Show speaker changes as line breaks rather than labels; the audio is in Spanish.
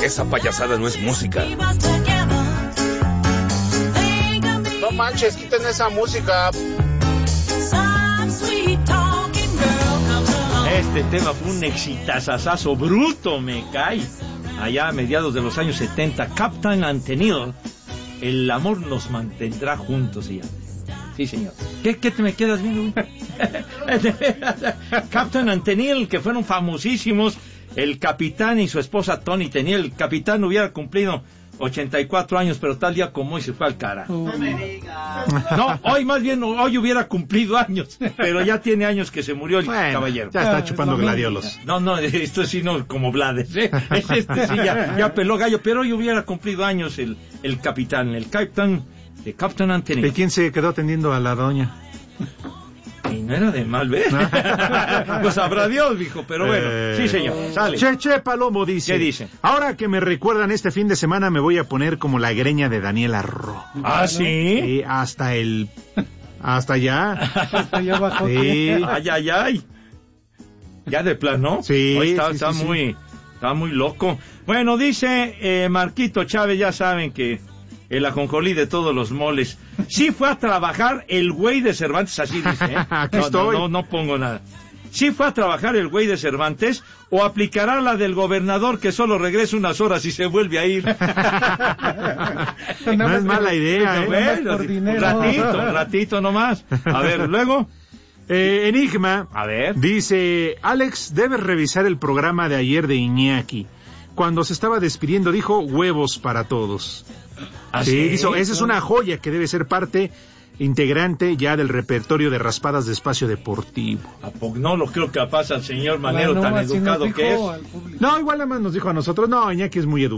Esa payasada no es música.
No manches, quiten esa música.
Este tema fue un exitazazazo bruto, me cae. Allá a mediados de los años 70, Captain Antenil, el amor nos mantendrá juntos, se llama. Sí, señor. ¿Qué te me quedas viendo? Captain Antenil, que fueron famosísimos, el capitán y su esposa Toni Teniel. El capitán hubiera cumplido 84 años, pero tal día como hoy se fue al carajo.
No me digas.
No, hoy hubiera cumplido años, pero ya tiene años que se murió el caballero.
Ya está chupando gladiolos.
No, esto sí no como Blades, ¿eh? Este sí ya peló gallo, pero hoy hubiera cumplido años el capitán, el Captain Anthony.
¿Y quién se quedó atendiendo a la doña?
Y no era de mal ver. Pues sabrá Dios, dijo, pero bueno. Sí, señor, sale.
Che Palomo dice.
¿Qué dice?
Ahora que me recuerdan este fin de semana me voy a poner como la greña de Daniela Ro.
¿Ah, sí?
Hasta allá.
Hasta allá abajo.
Sí.
Ay. Ya de plano.
Sí.
Hoy está
sí.
muy loco. Bueno, dice Marquito Chávez, ya saben que el ajonjolí de todos los moles. Sí fue a trabajar el güey de Cervantes, así dice, ¿eh?
Aquí estoy.
No pongo nada. Sí fue a trabajar el güey de Cervantes, o aplicará la del gobernador que solo regresa unas horas y se vuelve a ir.
No es mala idea, ¿eh?
Bueno, un ratito nomás. A ver, luego.
Enigma.
A ver.
Dice, Alex, debes revisar el programa de ayer de Iñaki. Cuando se estaba despidiendo dijo huevos para todos. Sí, dijo, esa es una joya que debe ser parte integrante ya del repertorio de raspadas de Espacio Deportivo.
No lo creo que pasa al señor Manero, tan educado que es.
No, igual nada más nos dijo a nosotros, no, Iñaki es muy educado.